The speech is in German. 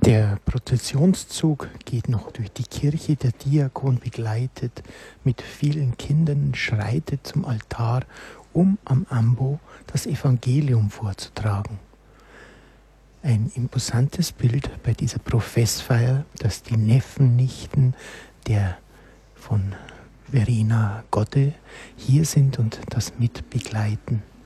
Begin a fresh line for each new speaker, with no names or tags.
Der Prozessionszug geht noch durch die Kirche, der Diakon begleitet mit vielen Kindern, schreitet zum Altar, um am Ambo das Evangelium vorzutragen. Ein imposantes Bild bei dieser Professfeier, dass die Neffen, Nichten der von Verena Godde hier sind und das mitbegleiten.